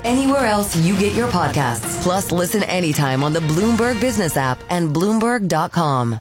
anywhere else you get your podcasts. Plus, listen anytime on the Bloomberg Business app and Bloomberg.com.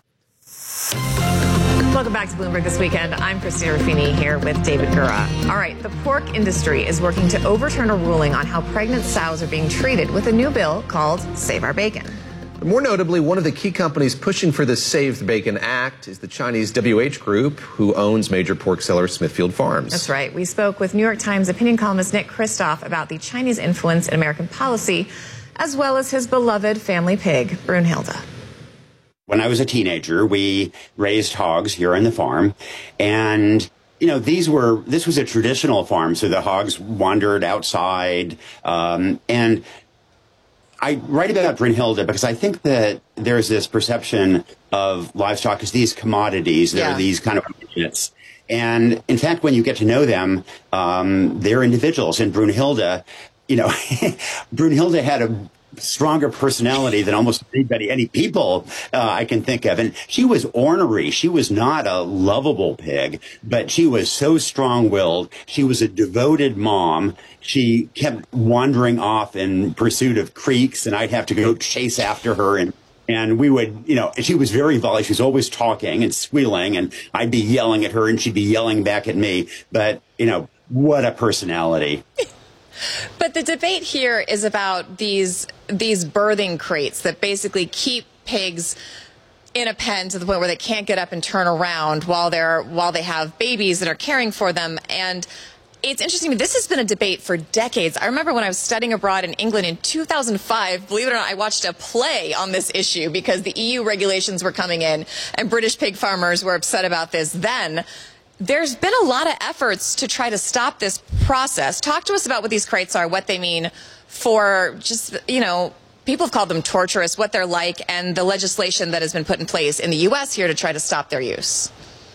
Welcome back to Bloomberg This Weekend. I'm Christina Ruffini here with David Gura. All right, the pork industry is working to overturn a ruling on how pregnant sows are being treated with a new bill called Save Our Bacon. More notably, one of the key companies pushing for the Save the Bacon Act is the Chinese WH Group, who owns major pork seller Smithfield Farms. That's right. We spoke with New York Times opinion columnist Nick Kristof about the Chinese influence in American policy, as well as his beloved family pig, Brunhilde. When I was a teenager, we raised hogs here on the farm, and this was a traditional farm, so the hogs wandered outside, and I write about Brunhilde because I think that there's this perception of livestock as these commodities. They're these kind of units. And in fact, when you get to know them, they're individuals. And Brunhilde, Brunhilde had a stronger personality than almost any people I can think of. And she was ornery. She was not a lovable pig, but she was so strong-willed. She was a devoted mom. She kept wandering off in pursuit of creeks, and I'd have to go chase after her. And we would, she was very volatile. She was always talking and squealing, and I'd be yelling at her, and she'd be yelling back at me. But, what a personality. But the debate here is about these birthing crates that basically keep pigs in a pen to the point where they can't get up and turn around while they have babies that are caring for them. And it's interesting. This has been a debate for decades. I remember when I was studying abroad in England in 2005, believe it or not, I watched a play on this issue because the EU regulations were coming in and British pig farmers were upset about this then. There's been a lot of efforts to try to stop this process. Talk to us about what these crates are, what they mean for just, people have called them torturous, what they're like, and the legislation that has been put in place in the U.S. here to try to stop their use.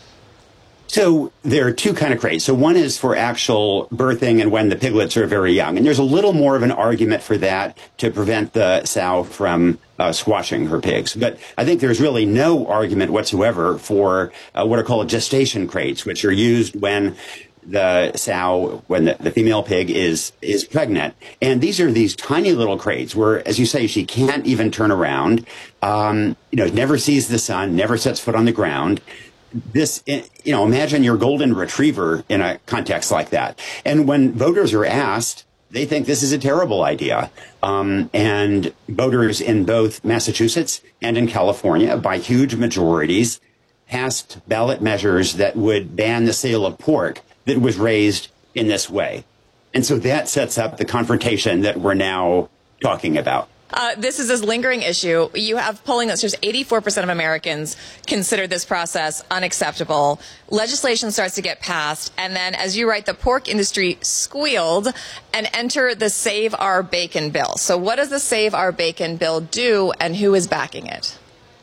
So there are two kind of crates. So one is for actual birthing and when the piglets are very young. And there's a little more of an argument for that to prevent the sow from squashing her pigs. But I think there's really no argument whatsoever for what are called gestation crates, which are used when the sow, when the female pig is pregnant. And these are these tiny little crates where, as you say, she can't even turn around, never sees the sun, never sets foot on the ground. This, imagine your golden retriever in a context like that. And when voters are asked, they think this is a terrible idea. And voters in both Massachusetts and in California, by huge majorities, passed ballot measures that would ban the sale of pork that was raised in this way. And so that sets up the confrontation that we're now talking about. This is this lingering issue. You have polling that shows 84% of Americans consider this process unacceptable. Legislation starts to get passed, and then, as you write, the pork industry squealed and enter the Save Our Bacon bill. So what does the Save Our Bacon bill do, and who is backing it?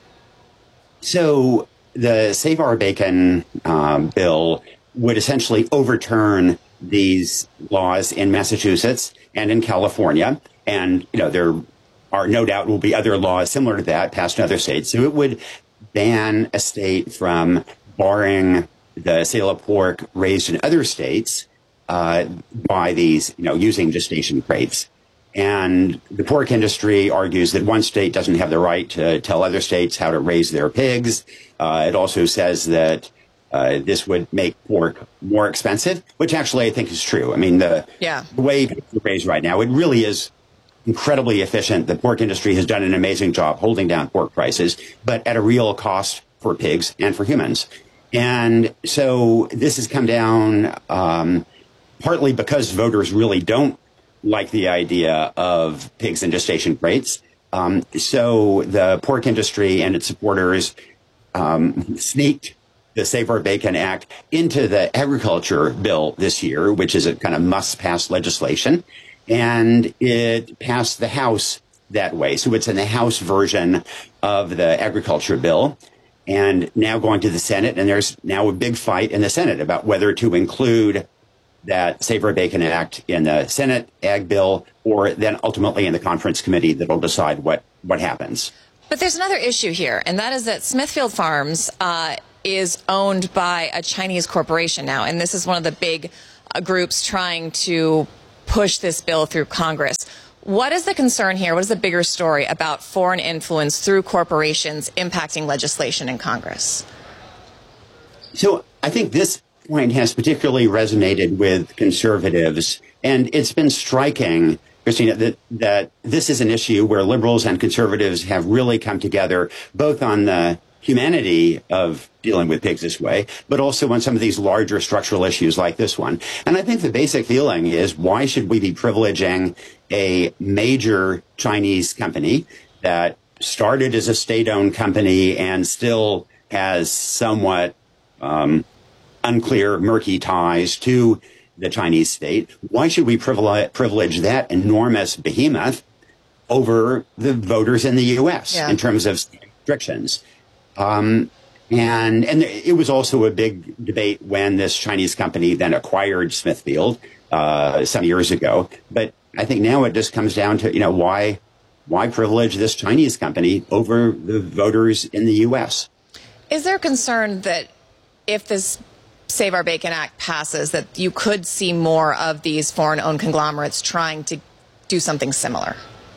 So the Save Our Bacon bill would essentially overturn these laws in Massachusetts and in California. And, there are no doubt will be other laws similar to that passed in other states. So it would ban a state from barring the sale of pork raised in other states by these, using gestation crates. And the pork industry argues that one state doesn't have the right to tell other states how to raise their pigs. It also says that this would make pork more expensive, which actually I think is true. I mean, the way it's raised right now, it really is incredibly efficient. The pork industry has done an amazing job holding down pork prices, but at a real cost for pigs and for humans. And so this has come down partly because voters really don't like the idea of pigs in gestation crates. So the pork industry and its supporters sneaked the Save Our Bacon Act into the agriculture bill this year, which is a kind of must-pass legislation. And it passed the House that way. So it's in the House version of the agriculture bill and now going to the Senate. And there's now a big fight in the Senate about whether to include that Save Our Bacon Act in the Senate ag bill or then ultimately in the conference committee that'll decide what happens. But there's another issue here, and that is that Smithfield Farms is owned by a Chinese corporation now. And this is one of the big groups trying to push this bill through Congress. What is the concern here? What is the bigger story about foreign influence through corporations impacting legislation in Congress? So I think this point has particularly resonated with conservatives, and it's been striking, Christina, that this is an issue where liberals and conservatives have really come together, both on the humanity of dealing with pigs this way, but also on some of these larger structural issues like this one. And I think the basic feeling is, why should we be privileging a major Chinese company that started as a state-owned company and still has somewhat unclear, murky ties to the Chinese state? Why should we privilege that enormous behemoth over the voters in the U.S. in terms of restrictions? And it was also a big debate when this Chinese company then acquired Smithfield some years ago. But I think now it just comes down to, why privilege this Chinese company over the voters in the U.S.? Is there concern that if this Save Our Bacon Act passes, that you could see more of these foreign-owned conglomerates trying to do something similar?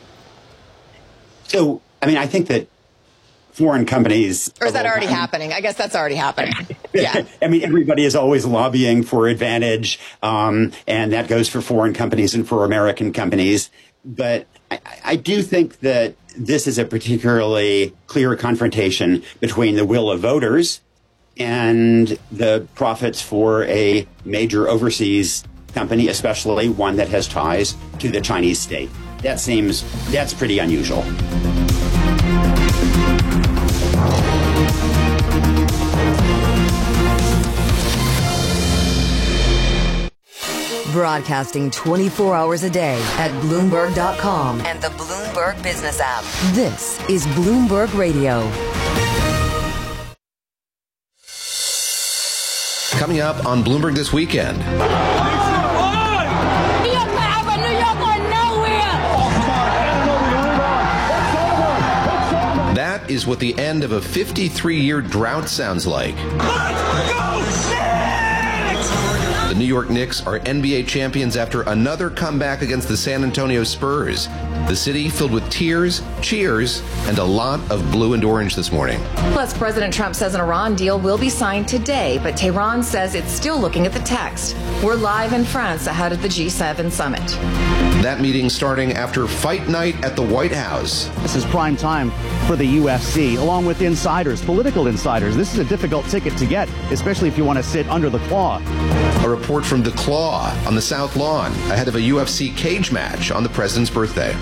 So, I think that foreign companies... Or is that already happening? I guess that's already happening. Yeah. Everybody is always lobbying for advantage, and that goes for foreign companies and for American companies. But I do think that this is a particularly clear confrontation between the will of voters and the profits for a major overseas company, especially one that has ties to the Chinese state. That's pretty unusual. Broadcasting 24 hours a day at Bloomberg.com and the Bloomberg Business app. This is Bloomberg Radio. Coming up on Bloomberg this weekend. That is what the end of a 53-year drought sounds like. The New York Knicks are NBA champions after another comeback against the San Antonio Spurs. The city filled with tears, cheers, and a lot of blue and orange this morning. Plus, President Trump says an Iran deal will be signed today, but Tehran says it's still looking at the text. We're live in France ahead of the G7 summit. That meeting starting after fight night at the White House. This is prime time for the UFC, along with insiders, political insiders. This is a difficult ticket to get, especially if you want to sit under the claw. A report from The Claw on the South Lawn ahead of a UFC cage match on the president's birthday.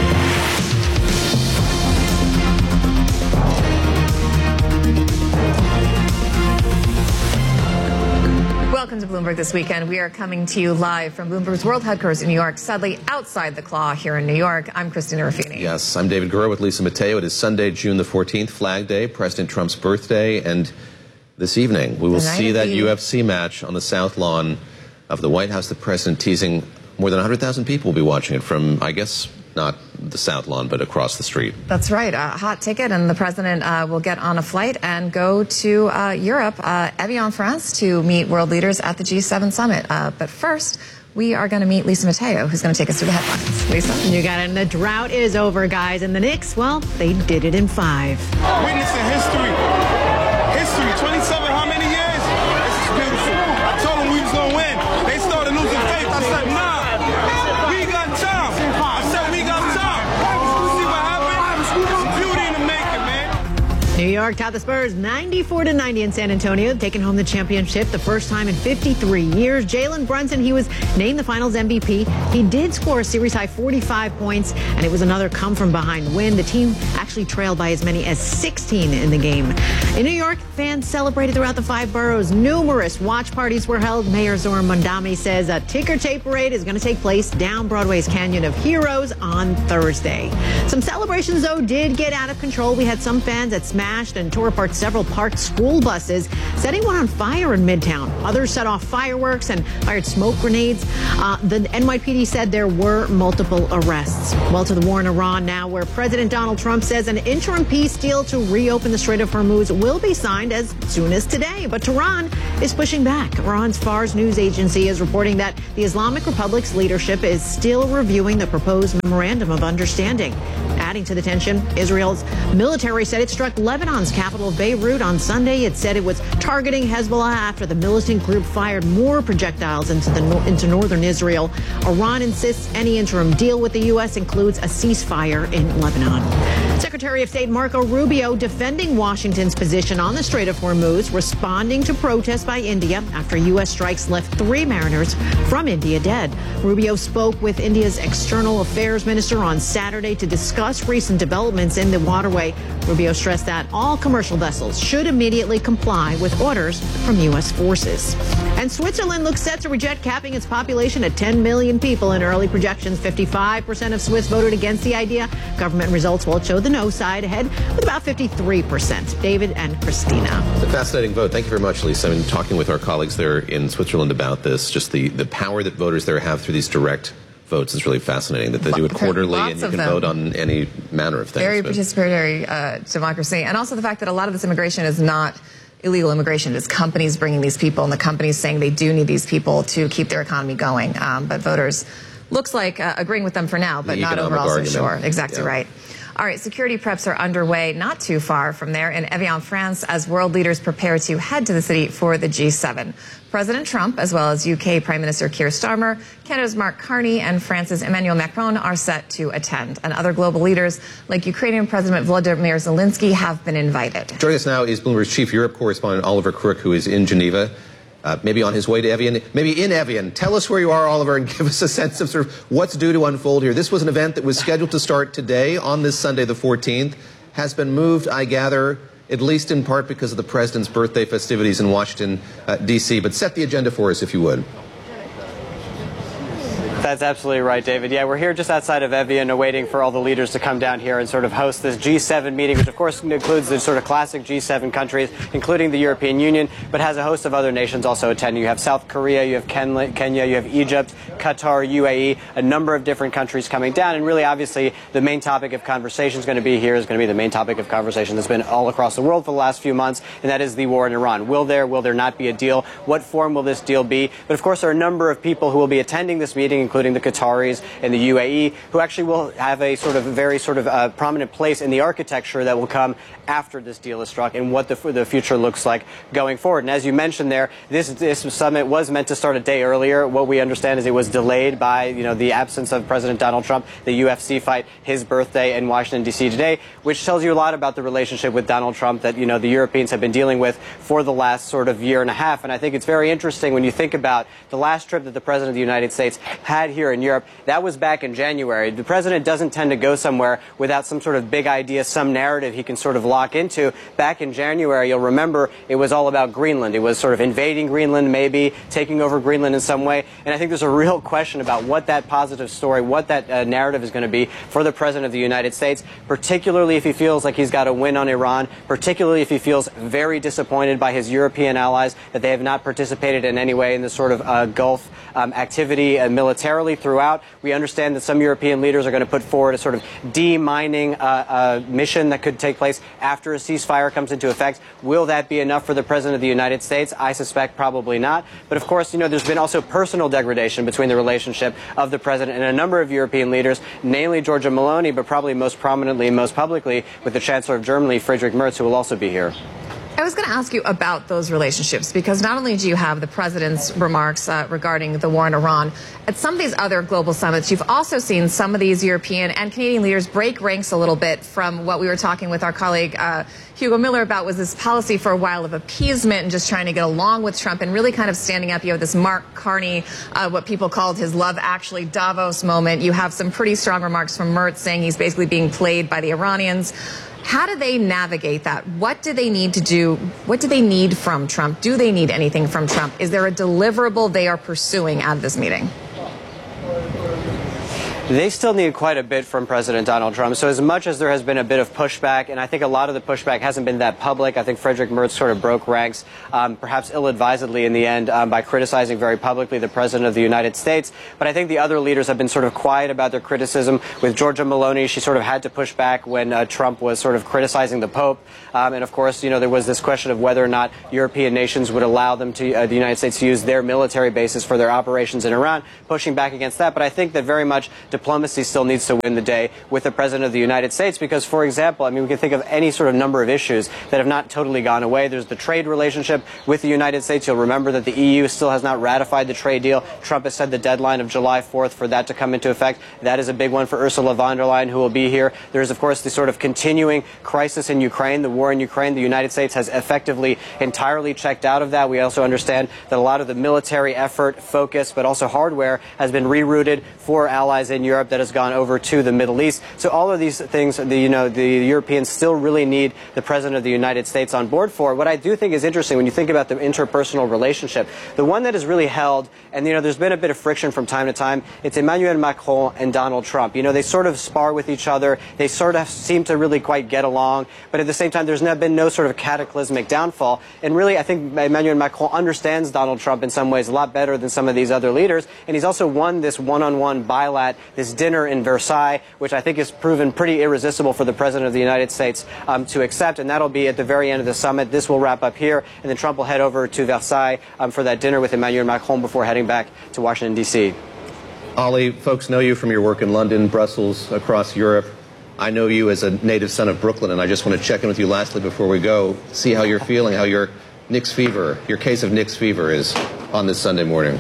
Welcome to Bloomberg This Weekend. We are coming to you live from Bloomberg's world headquarters in New York, sadly outside the Claw here in New York. I'm Christina Ruffini. Yes, I'm David Gura with Lisa Mateo. It is Sunday, June the 14th, Flag Day, President Trump's birthday, and this evening we will see that UFC match on the South Lawn of the White House. The president teasing more than 100,000 people will be watching it from, I guess, not the South Lawn, but across the street. That's right. A hot ticket, and the president will get on a flight and go to Europe, Evian, France, to meet world leaders at the G7 summit. But first, we are going to meet Lisa Mateo, who's going to take us through the headlines. Lisa? You got it. And the drought is over, guys. And the Knicks, well, they did it in 5. Witnessing history. History. 27, how many years? This is beautiful. I told them we was going to win. They started losing faith. I said, nah, we got time. I said, we got time. You see what happened? It's beauty in the making, man. New York topped the Spurs 94-90 in San Antonio, taking home the championship the first time in 53 years. Jalen Brunson, he was named the finals MVP. He did score a series-high 45 points, and it was another come-from-behind win. The team actually trailed by as many as 16 in the game. In New York, fans celebrated throughout the 5 boroughs. Numerous watch parties were held. Mayor Zoran Mondami says a ticker tape parade is going to take place down Broadway's Canyon of Heroes on Thursday. Some celebrations, though, did get out of control. We had some fans that smashed crashed and tore apart several parked school buses, setting one on fire in Midtown. Others set off fireworks and fired smoke grenades. The NYPD said there were multiple arrests. Well, to the war in Iran now, where President Donald Trump says an interim peace deal to reopen the Strait of Hormuz will be signed as soon as today. But Tehran is pushing back. Iran's Fars news agency is reporting that the Islamic Republic's leadership is still reviewing the proposed memorandum of understanding. Adding to the tension, Israel's military said it struck Lebanon's capital of Beirut on Sunday. It said it was targeting Hezbollah after the militant group fired more projectiles into northern Israel. Iran insists any interim deal with the U.S. includes a ceasefire in Lebanon. Secretary of State Marco Rubio defending Washington's position on the Strait of Hormuz, responding to protests by India after U.S. strikes left 3 mariners from India dead. Rubio spoke with India's external affairs minister on Saturday to discuss recent developments in the waterway. Rubio stressed that all commercial vessels should immediately comply with orders from U.S. forces. And Switzerland looks set to reject capping its population at 10 million people in early projections. 55% of Swiss voted against the idea. Government results will show the no side ahead with about 53%. David and Christina. It's a fascinating vote. Thank you very much, Lisa. I've been talking with our colleagues there in Switzerland about this. Just the power that voters there have through these direct votes is really fascinating, that they do it quarterly and you can vote on any manner of things. Very participatory democracy. And also the fact that a lot of this immigration is not illegal immigration. It's companies bringing these people, and the companies saying they do need these people to keep their economy going. But voters looks like agreeing with them for now, but not overall so sure. Exactly right. All right, security preps are underway not too far from there in Evian, France, as world leaders prepare to head to the city for the G7. President Trump, as well as UK Prime Minister Keir Starmer, Canada's Mark Carney, and France's Emmanuel Macron are set to attend. And other global leaders, like Ukrainian President Volodymyr Zelensky, have been invited. Joining us now is Bloomberg's chief Europe correspondent Oliver Crook, who is in Geneva. Maybe on his way to Evian, maybe in Evian. Tell us where you are, Oliver, and give us a sense of sort of what's due to unfold here. This was an event that was scheduled to start today on this Sunday, the 14th, has been moved, I gather, at least in part because of the president's birthday festivities in Washington, D.C. But set the agenda for us, if you would. That's absolutely right, David. Yeah, we're here just outside of Evian, awaiting for all the leaders to come down here and sort of host this G7 meeting, which of course includes the sort of classic G7 countries, including the European Union, but has a host of other nations also attending. You have South Korea, you have Kenya, you have Egypt, Qatar, UAE, a number of different countries coming down. And really, obviously, the main topic of conversation is going to be the main topic of conversation that's been all across the world for the last few months, and that is the war in Iran. Will there not be a deal? What form will this deal be? But of course, there are a number of people who will be attending this meeting, including the Qataris and the UAE, who actually will have a very prominent place in the architecture that will come after this deal is struck and what the future looks like going forward. And as you mentioned there, this summit was meant to start a day earlier. What we understand is it was delayed by the absence of President Donald Trump, the UFC fight, his birthday in Washington, D.C. today, which tells you a lot about the relationship with Donald Trump that the Europeans have been dealing with for the last sort of year and a half. And I think it's very interesting when you think about the last trip that the President of the United States had here in Europe. That was back in January. The president doesn't tend to go somewhere without some sort of big idea, some narrative he can sort of lock into. Back in January, you'll remember, it was all about Greenland. It was sort of invading Greenland, maybe taking over Greenland in some way. And I think there's a real question about what that positive story, what that narrative is going to be for the president of the United States, particularly if he feels like he's got a win on Iran, particularly if he feels very disappointed by his European allies that they have not participated in any way in this sort of Gulf activity militarily throughout. We understand that some European leaders are going to put forward a sort of demining mission that could take place after a ceasefire comes into effect. Will that be enough for the President of the United States? I suspect probably not. But of course, there's been also personal degradation between the relationship of the President and a number of European leaders, namely Giorgia Meloni, but probably most prominently and most publicly with the Chancellor of Germany, Friedrich Merz, who will also be here. I was going to ask you about those relationships, because not only do you have the president's remarks regarding the war in Iran, at some of these other global summits, you've also seen some of these European and Canadian leaders break ranks a little bit from what we were talking with our colleague Hugo Miller about, was this policy for a while of appeasement and just trying to get along with Trump and really kind of standing up. You have this Mark Carney, what people called his Love Actually Davos moment. You have some pretty strong remarks from Merz saying he's basically being played by the Iranians. How do they navigate that? What do they need to do? What do they need from Trump? Do they need anything from Trump? Is there a deliverable they are pursuing out of this meeting? they still need quite a bit from President Donald Trump. So as much as there has been a bit of pushback, and I think a lot of the pushback hasn't been that public, I think Frederick Merz sort of broke ranks, perhaps ill-advisedly in the end, by criticizing very publicly the President of the United States. But I think the other leaders have been sort of quiet about their criticism. With Giorgia Meloni, she sort of had to push back when Trump was sort of criticizing the Pope. And of course, there was this question of whether or not European nations would allow them to, the United States to use their military bases for their operations in Iran, pushing back against that. But I think that very much diplomacy still needs to win the day with the President of the United States because, for example, we can think of any sort of number of issues that have not totally gone away. There's the trade relationship with the United States. You'll remember that the EU still has not ratified the trade deal. Trump has set the deadline of July 4th for that to come into effect. That is a big one for Ursula von der Leyen, who will be here. There's, of course, the sort of continuing crisis in Ukraine, the war in Ukraine. The United States has effectively entirely checked out of that. We also understand that a lot of the military effort, focus, but also hardware has been rerouted for allies in Europe that has gone over to the Middle East. So all of these things, the Europeans still really need the President of the United States on board for. What I do think is interesting when you think about the interpersonal relationship, the one that is really held, and there's been a bit of friction from time to time, it's Emmanuel Macron and Donald Trump. They sort of spar with each other. They sort of seem to really quite get along, but at the same time, there's been no sort of cataclysmic downfall. And really, I think Emmanuel Macron understands Donald Trump in some ways a lot better than some of these other leaders, and he's also won this one-on-one bilat, this dinner in Versailles, which I think has proven pretty irresistible for the President of the United States to accept, and that'll be at the very end of the summit. This will wrap up here, and then Trump will head over to Versailles for that dinner with Emmanuel Macron before heading back to Washington, D.C. Ollie, folks know you from your work in London, Brussels, across Europe. I know you as a native son of Brooklyn, and I just want to check in with you lastly before we go, see how you're feeling, how your Knicks fever, your case of Knicks fever is on this Sunday morning.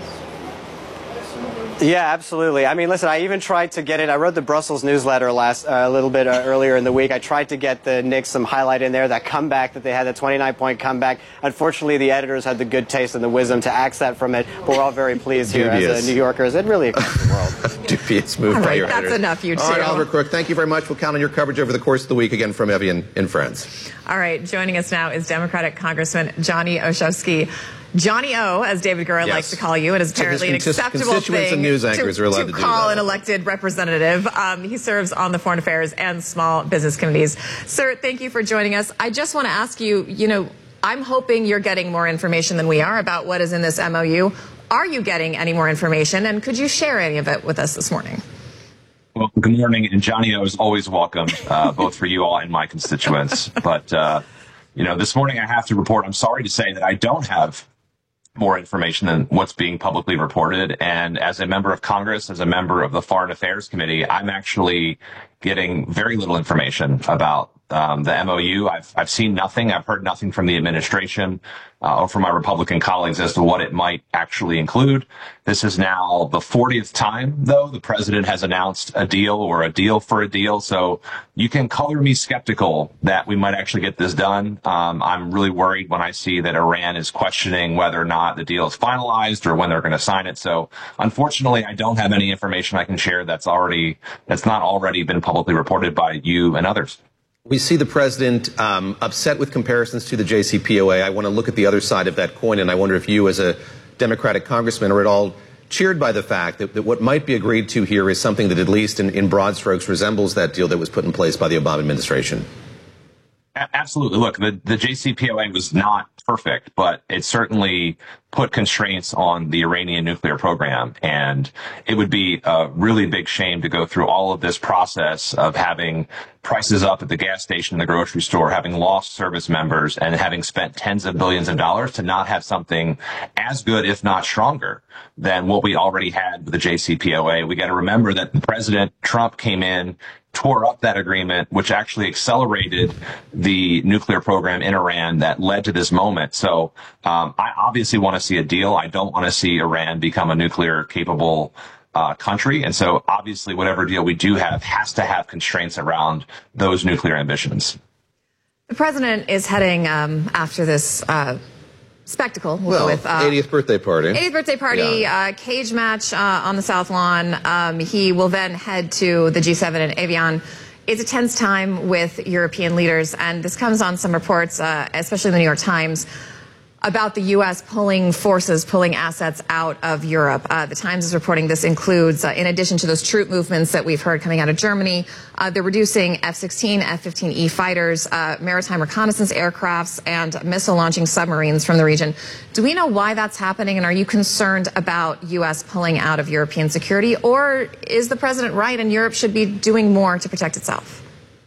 Yeah, absolutely. Listen, I even tried to get it. I wrote the Brussels newsletter a little bit earlier in the week. I tried to get the Knicks some highlight in there, that comeback that they had, the 29-point comeback. Unfortunately, the editors had the good taste and the wisdom to axe that from it. But we're all very pleased here as New Yorkers and really across the world. Dubious move by your editors. That's enough, you two. All right, Oliver Crook, thank you very much. We'll count on your coverage over the course of the week again from Evian in France. All right, joining us now is Democratic Congressman Johnny Oshowski. Johnny O, as David Gura likes to call you, it is apparently an acceptable thing and news anchors are allowed to call an elected representative. He serves on the Foreign Affairs and Small Business Committees. Sir, thank you for joining us. I just want to ask you, I'm hoping you're getting more information than we are about what is in this MOU. Are you getting any more information, and could you share any of it with us this morning? Well, good morning, and Johnny O is always welcome, both for you all and my constituents. But, this morning I have to report, I'm sorry to say that I don't have more information than what's being publicly reported. And as a member of Congress, as a member of the Foreign Affairs Committee, I'm actually getting very little information about the MOU. I've seen nothing. I've heard nothing from the administration or from my Republican colleagues as to what it might actually include. This is now the 40th time, though, the president has announced a deal or a deal for a deal. So you can color me skeptical that we might actually get this done. I'm really worried when I see that Iran is questioning whether or not the deal is finalized or when they're going to sign it. So unfortunately, I don't have any information I can share that's not already been publicly reported by you and others. We see the president upset with comparisons to the JCPOA. I want to look at the other side of that coin, and I wonder if you, as a Democratic congressman, are at all cheered by the fact that what might be agreed to here is something that, at least in broad strokes, resembles that deal that was put in place by the Obama administration. Absolutely. Look, the JCPOA was not perfect, but it certainly put constraints on the Iranian nuclear program. And it would be a really big shame to go through all of this process of having prices up at the gas station and the grocery store, having lost service members, and having spent tens of billions of dollars to not have something as good, if not stronger, than what we already had with the JCPOA. We got to remember that President Trump came in, tore up that agreement, which actually accelerated the nuclear program in Iran that led to this moment. So I obviously want to see a deal. I don't want to see Iran become a nuclear capable country. And so obviously whatever deal we do have has to have constraints around those nuclear ambitions. The president is heading after this spectacle with 80th birthday party. 80th birthday party, cage match on the South Lawn. He will then head to the G7 in Evian. It's a tense time with European leaders, and this comes on some reports, especially in the New York Times. about the U.S. pulling assets out of Europe. The Times is reporting this includes, in addition to those troop movements that we've heard coming out of Germany, they're reducing F-16, F-15E fighters, maritime reconnaissance aircrafts, and missile-launching submarines from the region. Do we know why that's happening, and are you concerned about U.S. pulling out of European security, or is the president right and Europe should be doing more to protect itself?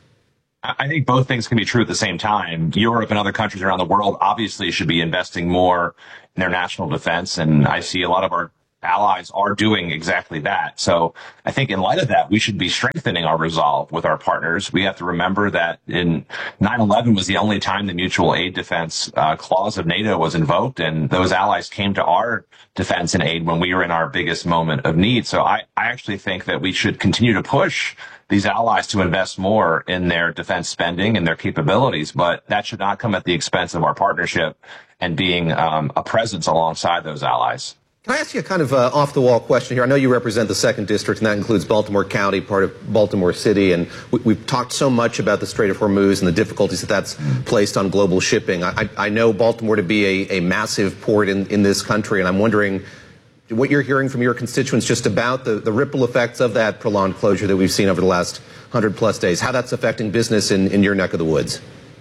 I think both things can be true at the same time. Europe and other countries around the world obviously should be investing more in their national defense, and I see a lot of our allies are doing exactly that. So I think in light of that, we should be strengthening our resolve with our partners. We have to remember that in 9/11 was the only time the mutual aid defense clause of NATO was invoked, and those allies came to our defense and aid when we were in our biggest moment of need. So I actually think that we should continue to push these allies to invest more in their defense spending and their capabilities, but that should not come at the expense of our partnership and being a presence alongside those allies. Can I ask you a kind of off-the-wall question here? I know you represent the 2nd District, and that includes Baltimore County, part of Baltimore City, and we've talked so much about the Strait of Hormuz and the difficulties that that's placed on global shipping. I know Baltimore to be a massive port in this country, and I'm wondering what you're hearing from your constituents just about the ripple effects of that prolonged closure that we've seen over the last 100-plus days, how that's affecting business in your neck of the woods.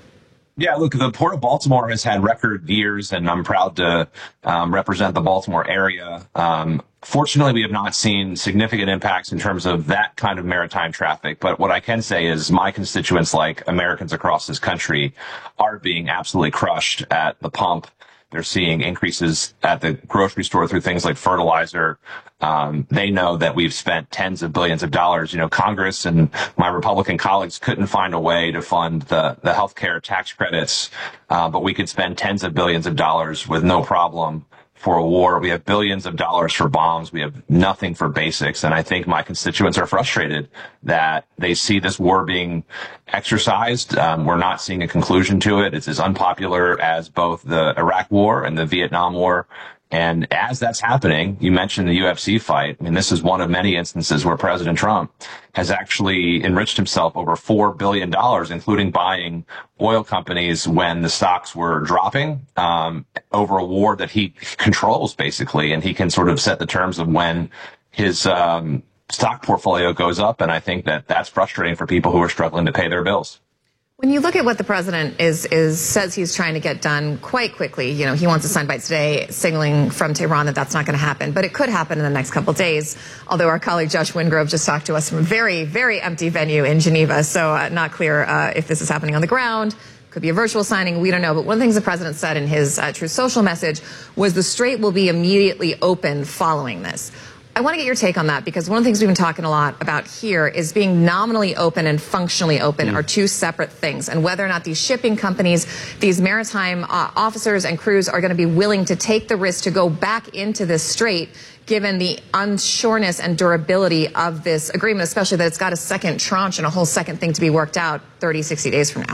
Yeah, look, the Port of Baltimore has had record years, and I'm proud to represent the Baltimore area. Fortunately, we have not seen significant impacts in terms of that kind of maritime traffic. But what I can say is my constituents, like Americans across this country, are being absolutely crushed at the pump. They're seeing increases at the grocery store through things like fertilizer. They know that we've spent tens of billions of dollars. You know, Congress and my Republican colleagues couldn't find a way to fund the healthcare tax credits, but we could spend tens of billions of dollars with no problem for a war. We have billions of dollars for bombs. We have nothing for basics. And I think my constituents are frustrated that they see this war being exercised. We're not seeing a conclusion to it. It's as unpopular as both the Iraq War and the Vietnam War. And as that's happening, you mentioned the UFC fight. I mean, this is one of many instances where President Trump has actually enriched himself over $4 billion, including buying oil companies when the stocks were dropping, over a war that he controls, basically. And he can sort of set the terms of when his stock portfolio goes up. And I think that that's frustrating for people who are struggling to pay their bills. When you look at what the president says he's trying to get done quite quickly, you know, he wants to sign by today, signaling from Tehran that that's not going to happen, but it could happen in the next couple of days. Although our colleague Josh Wingrove just talked to us from a very, very empty venue in Geneva, so not clear if this is happening on the ground. Could be a virtual signing. We don't know. But one of the things the president said in his Truth Social message was the Strait will be immediately open following this. I want to get your take on that, because one of the things we've been talking a lot about here is being nominally open and functionally open are two separate things, and whether or not these shipping companies, these maritime officers and crews are going to be willing to take the risk to go back into this strait, given the unsureness and durability of this agreement, especially that it's got a second tranche and a whole second thing to be worked out 30, 60 days from now.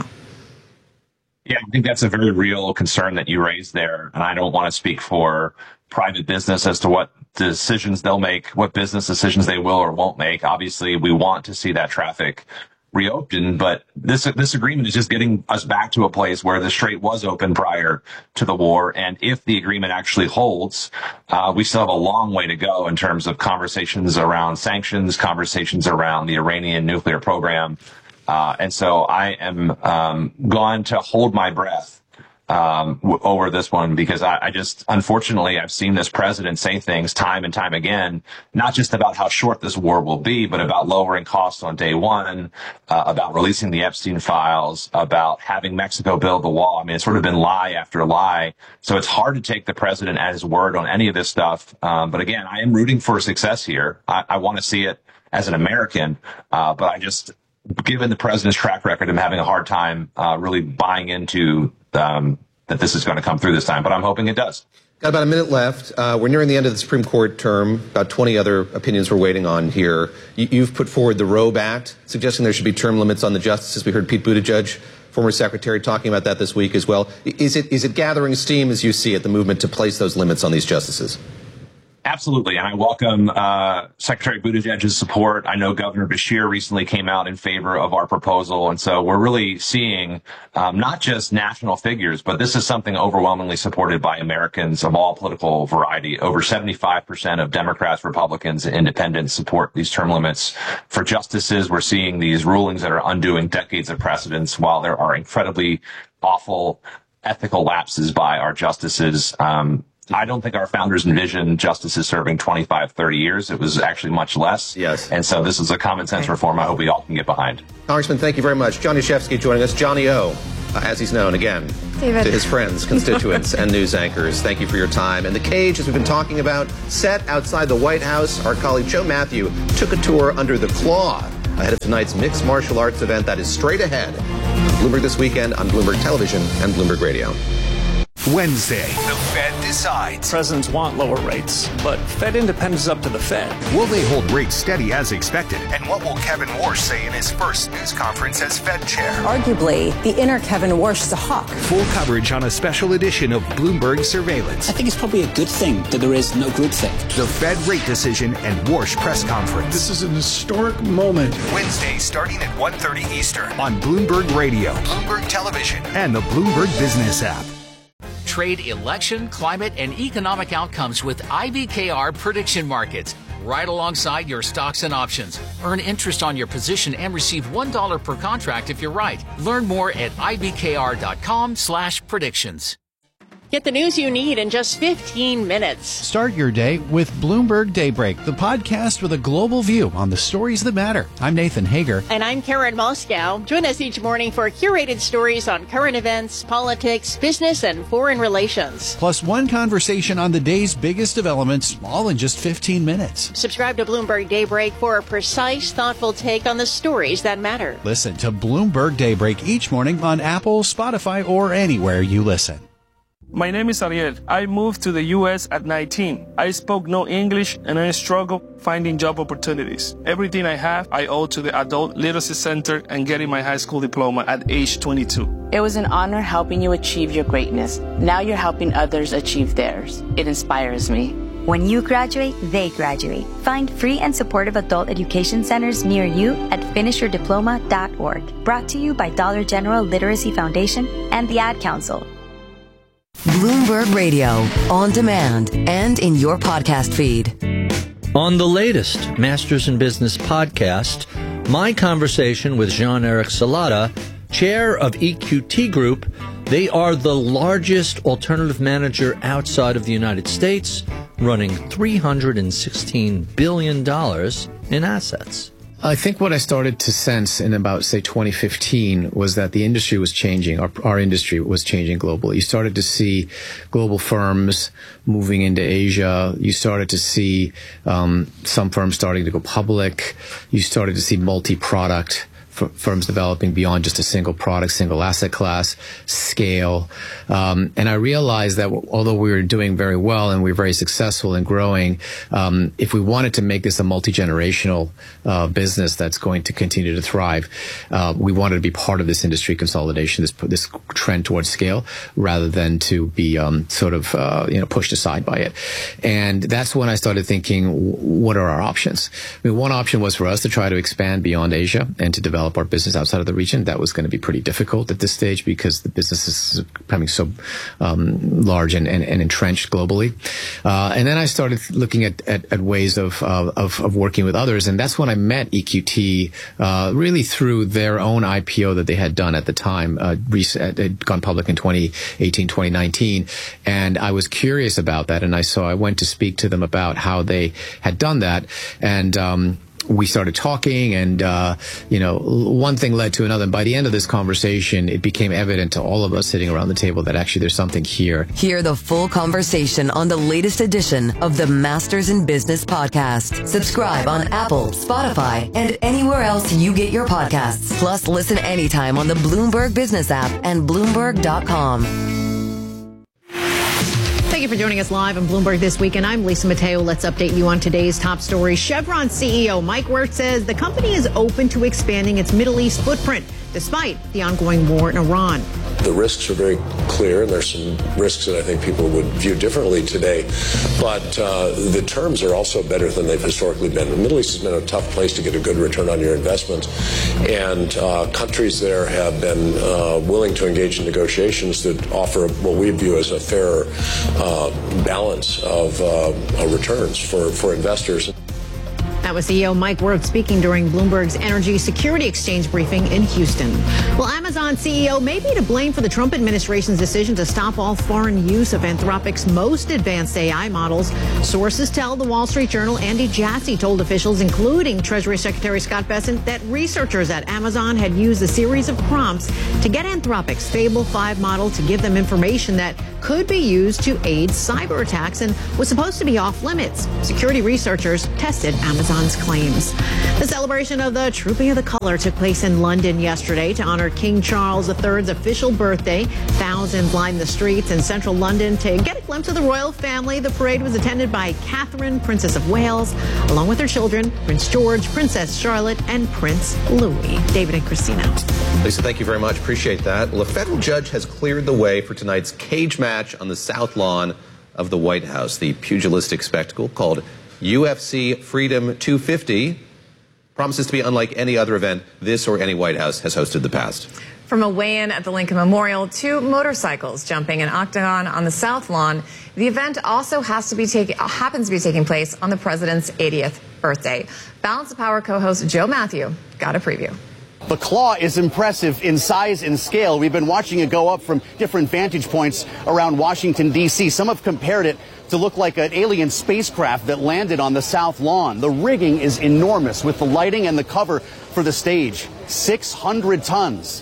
Yeah, I think that's a very real concern that you raised there. And I don't want to speak for private business as to what decisions they'll make, what business decisions they will or won't make. Obviously, we want to see that traffic reopened, but this agreement is just getting us back to a place where the strait was open prior to the war. And if the agreement actually holds, we still have a long way to go in terms of conversations around sanctions, conversations around the Iranian nuclear program. And so I am going to hold my breath over this one, because I just, unfortunately, I've seen this president say things time and time again, not just about how short this war will be, but about lowering costs on day one, about releasing the Epstein files, about having Mexico build the wall. I mean, it's sort of been lie after lie. So it's hard to take the president at his word on any of this stuff. But again, I am rooting for success here. I want to see it as an American, but I just, given the president's track record, I'm having a hard time really buying into that this is going to come through this time, but I'm hoping it does. Got about a minute left. We're nearing the end of the Supreme Court term. About 20 other opinions we're waiting on here. You've put forward the Roe Act, suggesting there should be term limits on the justices. We heard Pete Buttigieg, former secretary, talking about that this week as well. Is it gathering steam as you see it, the movement to place those limits on these justices? Absolutely. And I welcome Secretary Buttigieg's support. I know Governor Beshear recently came out in favor of our proposal. And so we're really seeing not just national figures, but this is something overwhelmingly supported by Americans of all political variety. Over 75% of Democrats, Republicans, and independents support these term limits for justices. We're seeing these rulings that are undoing decades of precedents, while there are incredibly awful ethical lapses by our justices. I don't think our founders envisioned justices serving 25, 30 years. It was actually much less. Yes. And so this is a common sense reform I hope we all can get behind. Congressman, thank you very much. John Yashevsky joining us. Johnny O, as he's known again, David, to his friends, constituents, and news anchors. Thank you for your time. And the cage, as we've been talking about, set outside the White House. Our colleague Joe Matthew took a tour under the claw ahead of tonight's mixed martial arts event that is straight ahead. Bloomberg This Weekend on Bloomberg Television and Bloomberg Radio. Wednesday, the Fed decides. Presidents want lower rates, but Fed independence is up to the Fed. Will they hold rates steady as expected? And what will Kevin Warsh say in his first news conference as Fed chair? Arguably, the inner Kevin Warsh is a hawk. Full coverage on a special edition of Bloomberg Surveillance. I think it's probably a good thing that there is no groupthink. The Fed rate decision and Warsh press conference. This is an historic moment. Wednesday, starting at 1:30 Eastern on Bloomberg Radio, Bloomberg Television, and the Bloomberg Business app. Trade, election, climate, and economic outcomes with IBKR Prediction Markets. Right alongside your stocks and options. Earn interest on your position and receive $1 per contract if you're right. Learn more at ibkr.com/predictions. Get the news you need in just 15 minutes. Start your day with Bloomberg Daybreak, the podcast with a global view on the stories that matter. I'm Nathan Hager. And I'm Karen Moscow. Join us each morning for curated stories on current events, politics, business, and foreign relations. Plus one conversation on the day's biggest developments, all in just 15 minutes. Subscribe to Bloomberg Daybreak for a precise, thoughtful take on the stories that matter. Listen to Bloomberg Daybreak each morning on Apple, Spotify, or anywhere you listen. My name is Ariel. I moved to the U.S. at 19. I spoke no English and I struggled finding job opportunities. Everything I have, I owe to the Adult Literacy Center and getting my high school diploma at age 22. It was an honor helping you achieve your greatness. Now you're helping others achieve theirs. It inspires me. When you graduate, they graduate. Find free and supportive adult education centers near you at finishyourdiploma.org. Brought to you by Dollar General Literacy Foundation and the Ad Council. Bloomberg Radio, on demand and in your podcast feed. On the latest Masters in Business podcast, my conversation with Jean-Eric Salata, chair of EQT Group. They are the largest alternative manager outside of the United States, running $316 billion in assets. I think what I started to sense in about, say, 2015 was that the industry was changing. Our industry was changing globally. You started to see global firms moving into Asia. You started to see some firms starting to go public. You started to see multi-product firms developing beyond just a single product, single asset class, scale. And I realized that although we were doing very well and we were very successful in growing, if we wanted to make this a multi-generational business that's going to continue to thrive, we wanted to be part of this industry consolidation, this trend towards scale, rather than to be pushed aside by it. And that's when I started thinking, what are our options? I mean, one option was for us to try to expand beyond Asia and to develop our business outside of the region. That was going to be pretty difficult at this stage because the business is becoming so large and entrenched globally. And then I started looking at ways of working with others, and that's when I met EQT really through their own IPO that they had done at the time. Had gone public in 2018, 2019, and I was curious about that, and I went to speak to them about how they had done that, and we started talking, and one thing led to another. And by the end of this conversation, it became evident to all of us sitting around the table that actually there's something here. Hear the full conversation on the latest edition of the Masters in Business podcast. Subscribe on Apple, Spotify, and anywhere else you get your podcasts. Plus, listen anytime on the Bloomberg Business app and Bloomberg.com. Thank you for joining us live on Bloomberg This Week, and I'm Lisa Mateo. Let's update you on today's top story. Chevron CEO Mike Wirth says the company is open to expanding its Middle East footprint, despite the ongoing war in Iran. The risks are very clear, and there's some risks that I think people would view differently today. But the terms are also better than they've historically been. The Middle East has been a tough place to get a good return on your investment, and countries there have been willing to engage in negotiations that offer what we view as a fair balance of returns for investors. That was CEO Mike Wirth speaking during Bloomberg's Energy Security Exchange briefing in Houston. Well, Amazon CEO may be to blame for the Trump administration's decision to stop all foreign use of Anthropic's most advanced AI models. Sources tell the Wall Street Journal Andy Jassy told officials, including Treasury Secretary Scott Bessent, that researchers at Amazon had used a series of prompts to get Anthropic's Fable 5 model to give them information that could be used to aid cyber attacks and was supposed to be off limits. Security researchers tested Amazon's claims. The celebration of the Trooping of the Colour took place in London yesterday to honor King Charles III's official birthday. Thousands lined the streets in central London to get a glimpse of the royal family. The parade was attended by Catherine, Princess of Wales, along with her children, Prince George, Princess Charlotte, and Prince Louis. David and Christina. Lisa, thank you very much. Appreciate that. Well, a federal judge has cleared the way for tonight's cage match on the South Lawn of the White House. The pugilistic spectacle called UFC Freedom 250 promises to be unlike any other event this or any White House has hosted in the past. From a weigh-in at the Lincoln Memorial to motorcycles jumping an octagon on the South Lawn, the event also happens to be taking place on the president's 80th birthday. Balance of Power co-host Joe Matthew got a preview. The claw is impressive in size and scale. We've been watching it go up from different vantage points around Washington, D.C. Some have compared it to look like an alien spacecraft that landed on the South Lawn. The rigging is enormous with the lighting and the cover for the stage. 600 tons,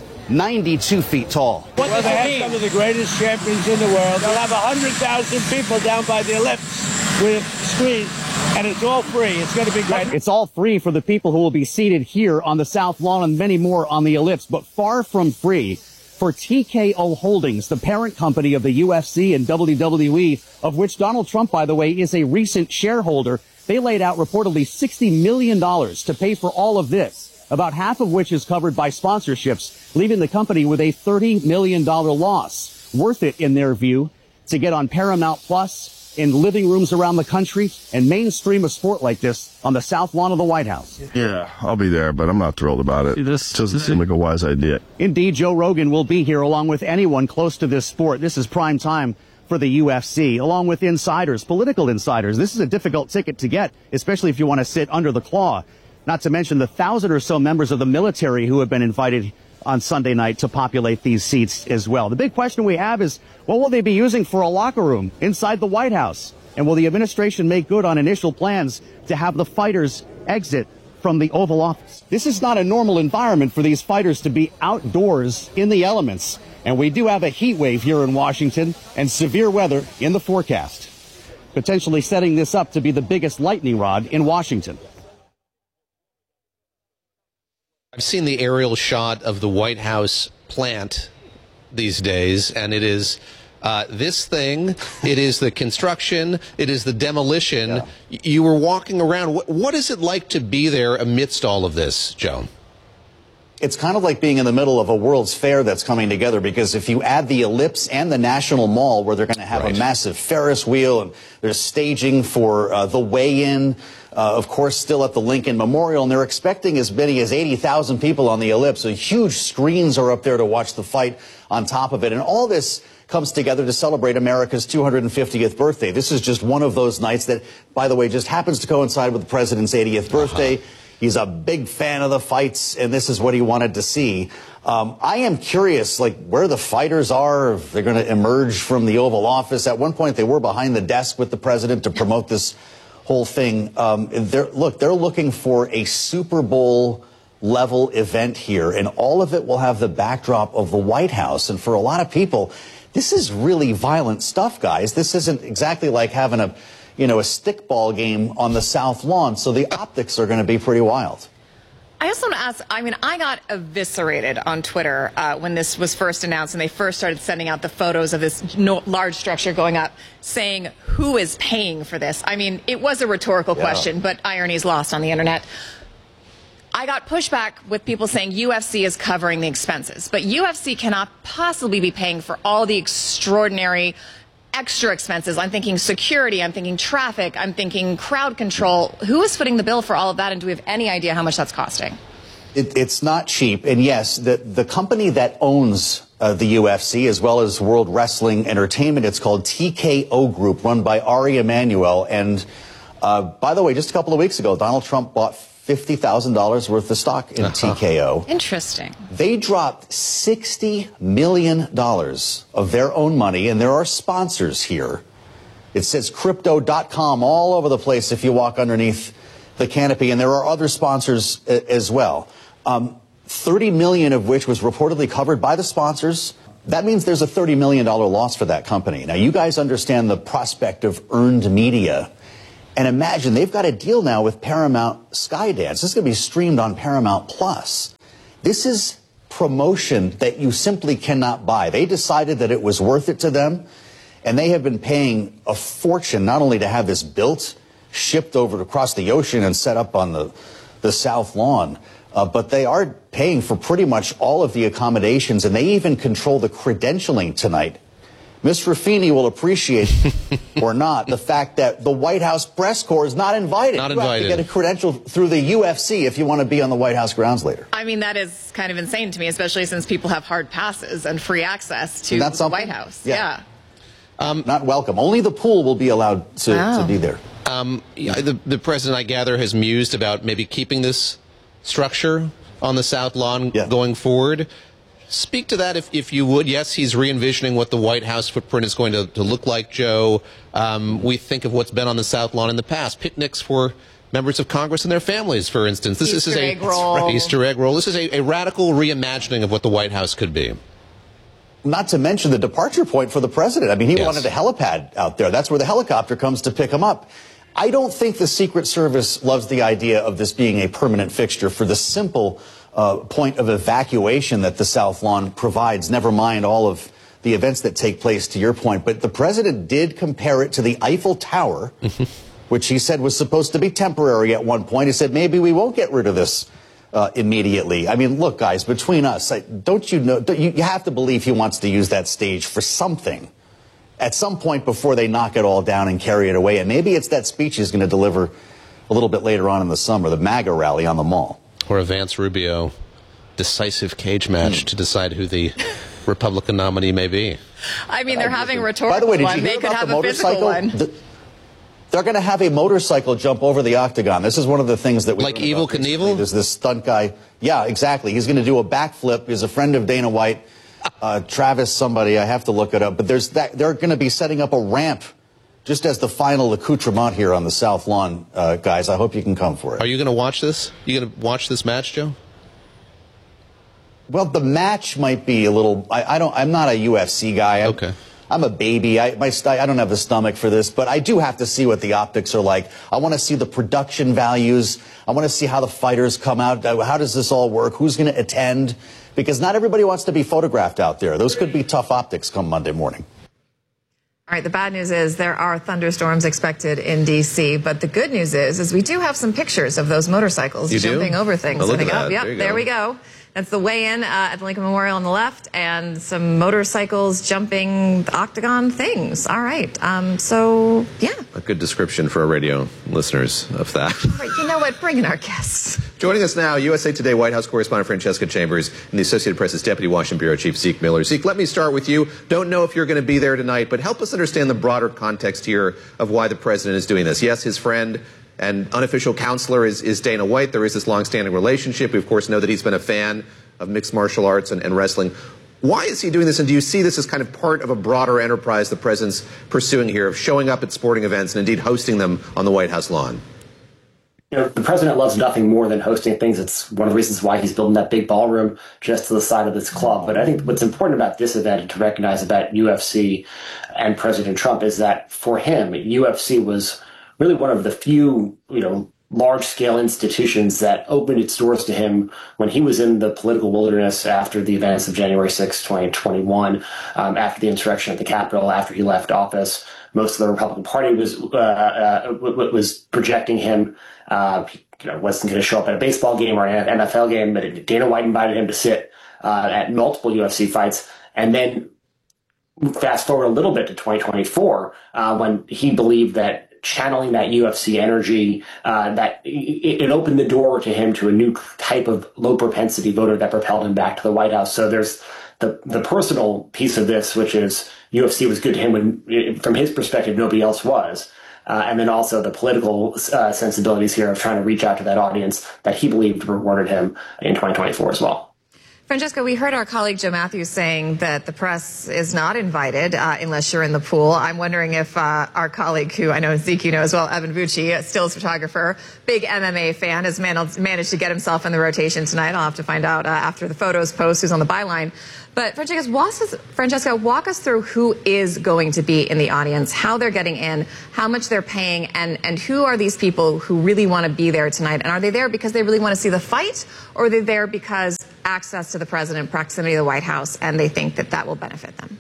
92 feet tall. Well, they have some of the greatest champions in the world. They'll have 100,000 people down by the ellipse with screens. And it's all free. It's going to be great. It's all free for the people who will be seated here on the South Lawn and many more on the ellipse, but far from free for TKO Holdings, the parent company of the UFC and WWE, of which Donald Trump, by the way, is a recent shareholder. They laid out reportedly $60 million to pay for all of this, about half of which is covered by sponsorships, leaving the company with a $30 million loss. Worth it, in their view, to get on Paramount Plus, in living rooms around the country, and mainstream a sport like this on the South Lawn of the White House. Yeah, I'll be there, but I'm not thrilled about it. This doesn't seem like a wise idea. Indeed, Joe Rogan will be here along with anyone close to this sport. This is prime time for the UFC, along with insiders, political insiders. This is a difficult ticket to get, especially if you want to sit under the claw. Not to mention the 1,000 or so members of the military who have been invited on Sunday night to populate these seats as well. The big question we have is, what will they be using for a locker room inside the White House? And will the administration make good on initial plans to have the fighters exit from the Oval Office? This is not a normal environment for these fighters to be outdoors in the elements. And we do have a heat wave here in Washington and severe weather in the forecast, potentially setting this up to be the biggest lightning rod in Washington. I've seen the aerial shot of the White House plant these days, and it is this thing, it is the construction, it is the demolition. Yeah. You were walking around. What is it like to be there amidst all of this, Joe? It's kind of like being in the middle of a World's Fair that's coming together, because if you add the Ellipse and the National Mall, where they're going to have a massive Ferris wheel, and there's staging for the weigh-in, of course, still at the Lincoln Memorial, and they're expecting as many as 80,000 people on the Ellipse. So huge screens are up there to watch the fight on top of it. And all this comes together to celebrate America's 250th birthday. This is just one of those nights that, by the way, just happens to coincide with the president's 80th birthday. He's a big fan of the fights, and this is what he wanted to see. I am curious, like, where the fighters are, if they're going to emerge from the Oval Office. At one point, they were behind the desk with the president to promote this whole thing. They're looking for a Super Bowl level event here, and all of it will have the backdrop of the White House. And for a lot of people, this is really violent stuff, guys. This isn't exactly like having a stickball game on the South Lawn, so the optics are going to be pretty wild. I also want to ask, I got eviscerated on Twitter when this was first announced and they first started sending out the photos of this large structure going up, saying, who is paying for this? It was a rhetorical question, but irony is lost on the internet. I got pushback with people saying UFC is covering the expenses, but UFC cannot possibly be paying for all the extraordinary extra expenses. I'm thinking security, I'm thinking traffic, I'm thinking crowd control. Who is footing the bill for all of that, and do we have any idea how much that's costing? It's not cheap. And yes, the company that owns the UFC, as well as World Wrestling Entertainment, it's called TKO Group, run by Ari Emanuel. And by the way, just a couple of weeks ago, Donald Trump bought $50,000 worth of stock in TKO. Interesting. They dropped $60 million of their own money, and there are sponsors here. It says Crypto.com all over the place if you walk underneath the canopy, and there are other sponsors as well. 30 million of which was reportedly covered by the sponsors. That means there's a $30 million loss for that company. Now, you guys understand the prospect of earned media. And imagine they've got a deal now with Paramount Skydance. This is going to be streamed on Paramount Plus. This is promotion that you simply cannot buy. They decided that it was worth it to them, and they have been paying a fortune not only to have this built, shipped over across the ocean and set up on the South Lawn, but they are paying for pretty much all of the accommodations, and they even control the credentialing tonight. Ms. Ruffini will appreciate, or not, the fact that the White House press corps is not invited. Not you invited. have to get a credential through the UFC if you want to be on the White House grounds later. I mean, that is kind of insane to me, especially since people have hard passes and free access to the White House. Yeah. Not welcome. Only the pool will be allowed to be there. The president, I gather, has mused about maybe keeping this structure on the South Lawn going forward. Speak to that if you would. Yes, he's re-envisioning what the White House footprint is going to look like, Joe. We think of what's been on the South Lawn in the past. Picnics for members of Congress and their families, for instance. This is a Easter egg roll. This is a radical reimagining of what the White House could be. Not to mention the departure point for the president. I mean, he wanted a helipad out there. That's where the helicopter comes to pick him up. I don't think the Secret Service loves the idea of this being a permanent fixture for the simple point of evacuation that the South Lawn provides, never mind all of the events that take place, to your point. But the president did compare it to the Eiffel Tower, which he said was supposed to be temporary at one point. He said, maybe we won't get rid of this immediately. I mean, look, guys, between us, don't you know, you have to believe he wants to use that stage for something at some point before they knock it all down and carry it away. And maybe it's that speech he's going to deliver a little bit later on in the summer, the MAGA rally on the Mall. Or a Vance Rubio decisive cage match to decide who the Republican nominee may be. I mean, they're having rhetorical By the way, did one. you hear They could about have the a physical motorcycle? one. They're going to have a motorcycle jump over the octagon. This is one of the things that we like Evel Knievel. There's this stunt guy. Yeah, exactly. He's going to do a backflip. He's a friend of Dana White, Travis somebody. I have to look it up. But there's that. They're going to be setting up a ramp just as the final accoutrement here on the South Lawn, guys. I hope you can come for it. Are you going to watch this? You going to watch this match, Joe? Well, the match might be a little. I'm not a UFC guy. Okay. I'm a baby. I don't have the stomach for this, but I do have to see what the optics are like. I want to see the production values. I want to see how the fighters come out. How does this all work? Who's going to attend? Because not everybody wants to be photographed out there. Those could be tough optics come Monday morning. All right, the bad news is there are thunderstorms expected in D.C., but the good news is we do have some pictures of those motorcycles jumping over things. Oh, look at that. Yep, there we go. That's the weigh-in at the Lincoln Memorial on the left, and some motorcycles jumping the octagon things. All right, so, yeah. A good description for our radio listeners of that. Right, you know what? Bring in our guests. Joining us now, USA Today White House correspondent Francesca Chambers and the Associated Press's Deputy Washington Bureau Chief Zeke Miller. Zeke, let me start with you. Don't know if you're going to be there tonight, but help us understand the broader context here of why the president is doing this. Yes, his friend and unofficial counselor is Dana White. There is this long-standing relationship. We, of course, know that he's been a fan of mixed martial arts and wrestling. Why is he doing this, and do you see this as kind of part of a broader enterprise the president's pursuing here of showing up at sporting events and indeed hosting them on the White House lawn? You know, the president loves nothing more than hosting things. It's one of the reasons why he's building that big ballroom just to the side of this club. But I think what's important about this event and to recognize about UFC and President Trump is that for him, UFC was really one of the few, large-scale institutions that opened its doors to him when he was in the political wilderness after the events of January 6, 2021, after the insurrection at the Capitol, after he left office. Most of the Republican Party was projecting him. wasn't going to show up at a baseball game or an NFL game, but Dana White invited him to sit at multiple UFC fights. And then fast forward a little bit to 2024, when he believed that channeling that UFC energy, that it opened the door to him to a new type of low propensity voter that propelled him back to the White House. So there's the personal piece of this, which is UFC was good to him when, from his perspective, nobody else was. And then also the political sensibilities here of trying to reach out to that audience that he believed rewarded him in 2024 as well. Francesca, we heard our colleague Joe Matthews saying that the press is not invited unless you're in the pool. I'm wondering if our colleague, who I know Zeke you know as well, Evan Vucci, stills photographer, big MMA fan, has managed to get himself in the rotation tonight. I'll have to find out after the photos post who's on the byline. But Francesca, walk us through who is going to be in the audience, how they're getting in, how much they're paying, and who are these people who really want to be there tonight? And are they there because they really want to see the fight, or are they there because access to the president, proximity to the White House, and they think that that will benefit them?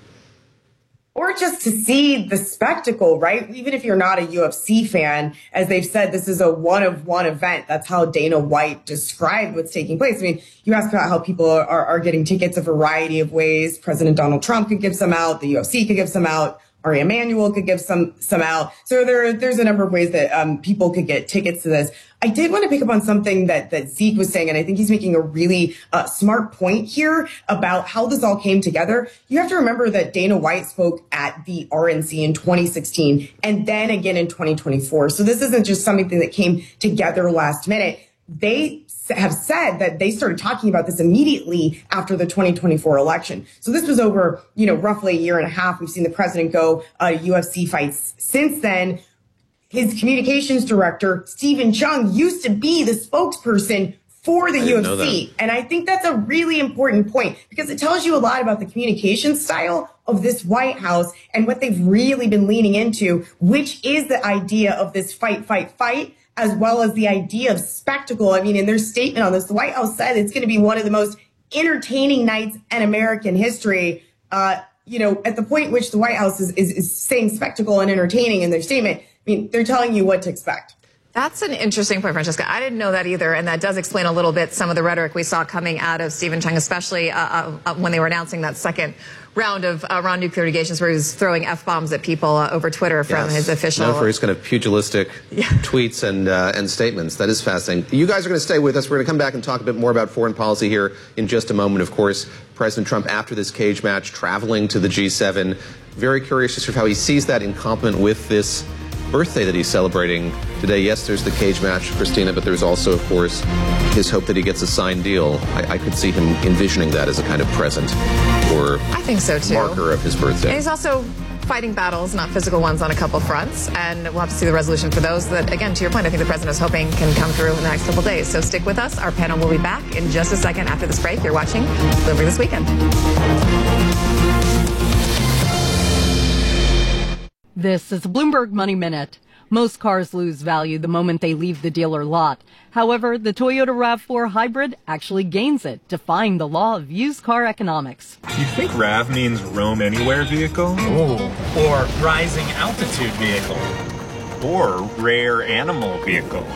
Or just to see the spectacle, right? Even if you're not a UFC fan, as they've said, this is a one-of-one event. That's how Dana White described what's taking place. I mean, you ask about how people are getting tickets a variety of ways. President Donald Trump could give some out. The UFC could give some out. Ari Emanuel could give some out. So there's a number of ways that people could get tickets to this. I did want to pick up on something that Zeke was saying, and I think he's making a really smart point here about how this all came together. You have to remember that Dana White spoke at the RNC in 2016 and then again in 2024. So this isn't just something that came together last minute. They have said that they started talking about this immediately after the 2024 election. So this was over, roughly a year and a half. We've seen the president go UFC fights since then. His communications director, Stephen Chung, used to be the spokesperson for the UFC. And I think that's a really important point because it tells you a lot about the communication style of this White House and what they've really been leaning into, which is the idea of this fight, as well as the idea of spectacle. I mean, in their statement on this, the White House said it's going to be one of the most entertaining nights in American history. At the point which the White House is saying spectacle and entertaining in their statement, I mean, they're telling you what to expect. That's an interesting point, Francesca. I didn't know that either, and that does explain a little bit some of the rhetoric we saw coming out of Stephen Chung, especially when they were announcing that second round of Iran nuclear negations, where he was throwing F-bombs at people over Twitter from his official... Known for his kind of pugilistic tweets and statements. That is fascinating. You guys are going to stay with us. We're going to come back and talk a bit more about foreign policy here in just a moment. Of course, President Trump, after this cage match, traveling to the G7. Very curious to see how he sees that in complement with this birthday that he's celebrating today. Yes, there's the cage match, Christina, but there's also, of course, his hope that he gets a signed deal. I could see him envisioning that as a kind of present or I think so too. Marker of his birthday. And he's also fighting battles, not physical ones, on a couple fronts, and we'll have to see the resolution for those that, again, to your point, I think the president is hoping can come through in the next couple days. So stick with us. Our panel will be back in just a second after this break. You're watching Bloomberg This Weekend. This is a Bloomberg Money Minute. Most cars lose value the moment they leave the dealer lot. However, the Toyota RAV4 Hybrid actually gains it, defying the law of used car economics. Do you think RAV means roam anywhere vehicle? Ooh, or rising altitude vehicle. Or rare animal vehicle.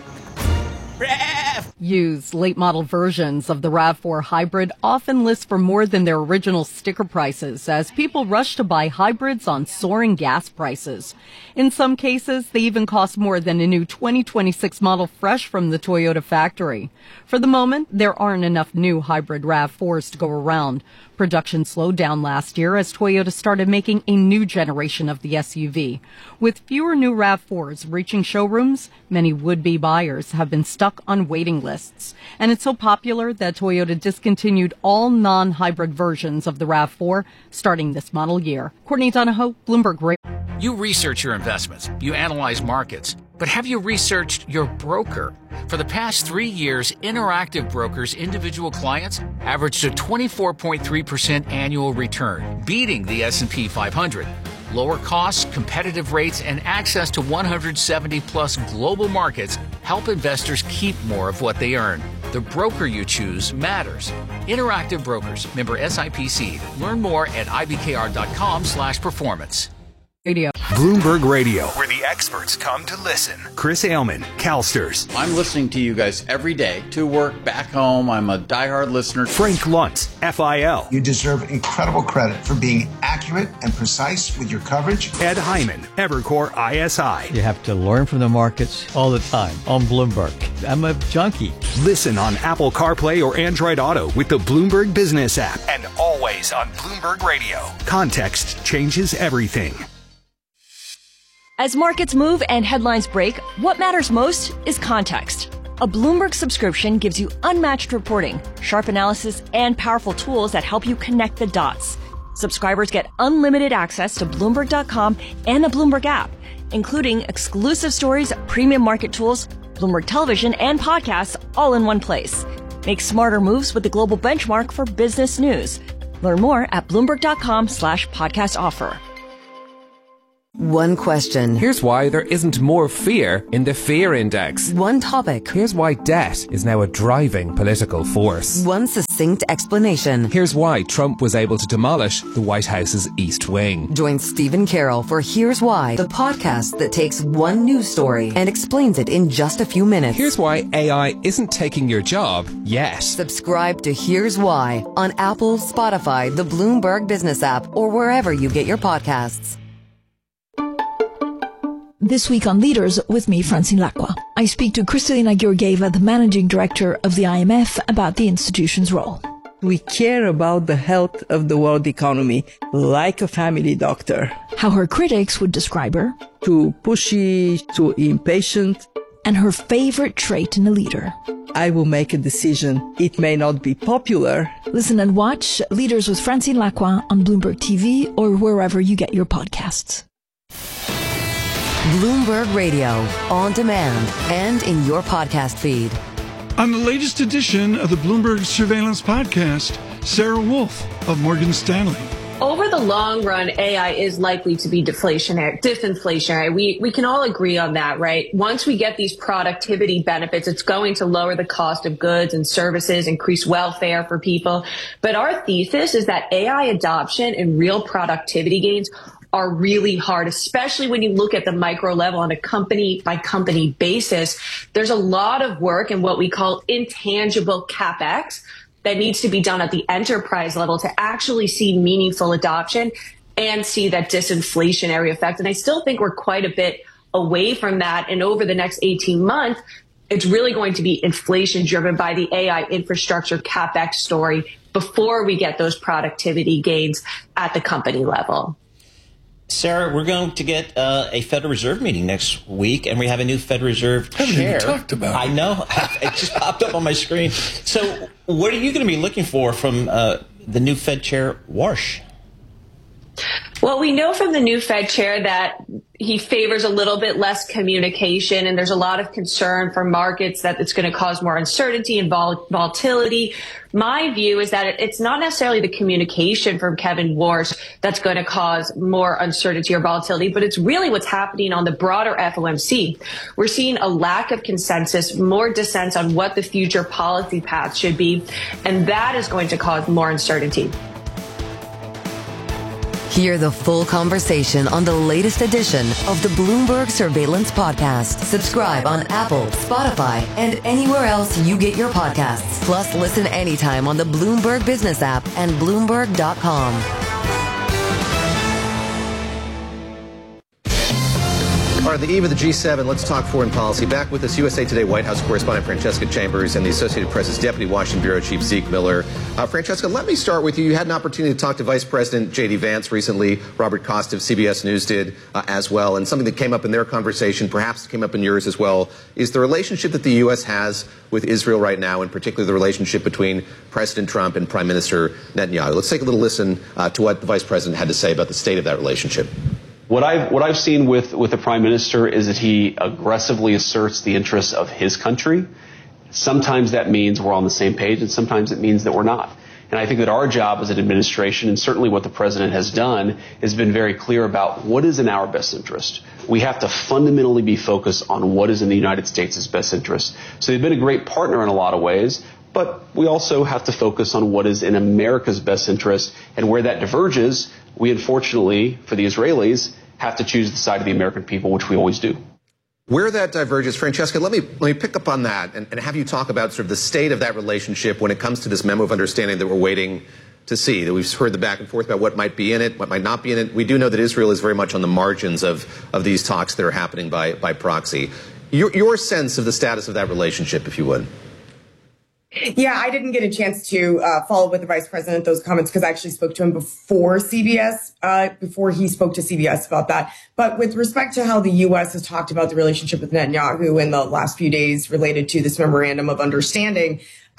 Used late model versions of the RAV4 Hybrid often list for more than their original sticker prices as people rush to buy hybrids on soaring gas prices. In some cases, they even cost more than a new 2026 model fresh from the Toyota factory. For the moment, there aren't enough new hybrid RAV4s to go around. Production slowed down last year as Toyota started making a new generation of the SUV. With fewer new RAV4s reaching showrooms, many would-be buyers have been stuck on waiting lists. And it's so popular that Toyota discontinued all non-hybrid versions of the RAV4 starting this model year. Courtney Donahoe, Bloomberg Radio. You research your investments, you analyze markets, but have you researched your broker? For the past 3 years, Interactive Brokers' individual clients averaged a 24.3% annual return, beating the S&P 500. Lower costs, competitive rates, and access to 170-plus global markets help investors keep more of what they earn. The broker you choose matters. Interactive Brokers, member SIPC. Learn more at ibkr.com/performance. Radio. Bloomberg Radio, where the experts come to listen. Chris Ailman, CalSTRS. I'm listening to you guys every day to work, back home. I'm a diehard listener. Frank Luntz, FIL. You deserve incredible credit for being accurate and precise with your coverage. Ed Hyman, Evercore ISI. You have to learn from the markets all the time on Bloomberg. I'm a junkie. Listen on Apple CarPlay or Android Auto with the Bloomberg Business app, and always on Bloomberg Radio. Context changes everything. As markets move and headlines break, what matters most is context. A Bloomberg subscription gives you unmatched reporting, sharp analysis, and powerful tools that help you connect the dots. Subscribers get unlimited access to Bloomberg.com and the Bloomberg app, including exclusive stories, premium market tools, Bloomberg Television, and podcasts all in one place. Make smarter moves with the global benchmark for business news. Learn more at Bloomberg.com/podcast offer. One question. Here's why there isn't more fear in the fear index. One topic. Here's why debt is now a driving political force. One succinct explanation. Here's why Trump was able to demolish the White House's East Wing. Join Stephen Carroll for Here's Why, the podcast that takes one news story and explains it in just a few minutes. Here's why AI isn't taking your job yet. Subscribe to Here's Why on Apple, Spotify, the Bloomberg Business app, or wherever you get your podcasts. This week on Leaders with me, Francine Lacqua. I speak to Kristalina Georgieva, the managing director of the IMF, about the institution's role. We care about the health of the world economy like a family doctor. How her critics would describe her. Too pushy, too impatient. And her favorite trait in a leader. I will make a decision. It may not be popular. Listen and watch Leaders with Francine Lacqua on Bloomberg TV or wherever you get your podcasts. Bloomberg Radio, on demand and in your podcast feed. On the latest edition of the Bloomberg Surveillance Podcast, Sarah Wolf of Morgan Stanley. Over the long run, AI is likely to be disinflationary. We can all agree on that, right? Once we get these productivity benefits, it's going to lower the cost of goods and services, increase welfare for people. But our thesis is that AI adoption and real productivity gains are really hard, especially when you look at the micro level on a company by company basis. There's a lot of work in what we call intangible CapEx that needs to be done at the enterprise level to actually see meaningful adoption and see that disinflationary effect. And I still think we're quite a bit away from that. And over the next 18 months, it's really going to be inflation driven by the AI infrastructure CapEx story before we get those productivity gains at the company level. Sarah, we're going to get a Federal Reserve meeting next week, and we have a new Federal Reserve chair. Haven't even talked about it. I know. It just popped up on my screen. So what are you going to be looking for from the new Fed chair, Warsh? Well, we know from the new Fed chair that he favors a little bit less communication, and there's a lot of concern for markets that it's going to cause more uncertainty and volatility. My view is that it's not necessarily the communication from Kevin Warsh that's going to cause more uncertainty or volatility, but it's really what's happening on the broader FOMC. We're seeing a lack of consensus, more dissent on what the future policy path should be, and that is going to cause more uncertainty. Hear the full conversation on the latest edition of the Bloomberg Surveillance Podcast. Subscribe on Apple, Spotify, and anywhere else you get your podcasts. Plus, listen anytime on the Bloomberg Business app and Bloomberg.com. All right, the eve of the G7, let's talk foreign policy. Back with us, USA Today White House correspondent Francesca Chambers and the Associated Press's Deputy Washington Bureau Chief Zeke Miller. Francesca, let me start with you. You had an opportunity to talk to Vice President J.D. Vance recently. Robert Costa of CBS News did as well. And something that came up in their conversation, perhaps came up in yours as well, is the relationship that the U.S. has with Israel right now, in particular the relationship between President Trump and Prime Minister Netanyahu. Let's take a little listen to what the Vice President had to say about the state of that relationship. What I've seen with the Prime Minister is that he aggressively asserts the interests of his country. Sometimes that means we're on the same page, and sometimes it means that we're not. And I think that our job as an administration, and certainly what the President has done, has been very clear about what is in our best interest. We have to fundamentally be focused on what is in the United States' best interest. So they've been a great partner in a lot of ways, but we also have to focus on what is in America's best interest, and where that diverges, we unfortunately, for the Israelis, have to choose the side of the American people, which we always do. Where that diverges, Francesca, let me pick up on that and have you talk about sort of the state of that relationship when it comes to this memo of understanding that we're waiting to see, that we've heard the back and forth about what might be in it, what might not be in it. We do know that Israel is very much on the margins of these talks that are happening by proxy. Your sense of the status of that relationship, if you would. Yeah, I didn't get a chance to follow with the vice president those comments because I actually spoke to him before CBS, before he spoke to CBS about that. But with respect to how the U.S. has talked about the relationship with Netanyahu in the last few days related to this memorandum of understanding,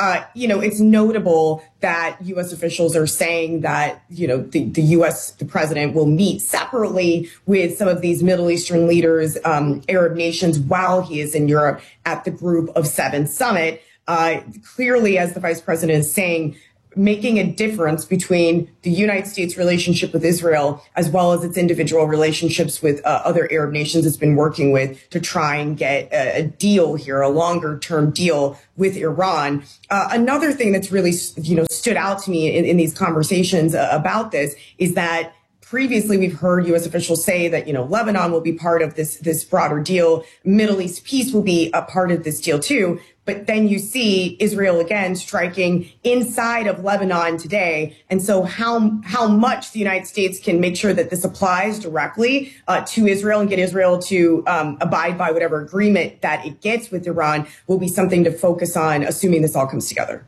it's notable that U.S. officials are saying that, the U.S., the president will meet separately with some of these Middle Eastern leaders, Arab nations, while he is in Europe at the Group of Seven summit. Clearly, as the vice president is saying, making a difference between the United States relationship with Israel as well as its individual relationships with other Arab nations it's been working with to try and get a deal here, a longer term deal with Iran. Another thing that's really, stood out to me in these conversations about this is that previously, we've heard U.S. officials say that, Lebanon will be part of this broader deal. Middle East peace will be a part of this deal, too. But then you see Israel again striking inside of Lebanon today. And so how much the United States can make sure that this applies directly to Israel and get Israel to abide by whatever agreement that it gets with Iran will be something to focus on, assuming this all comes together.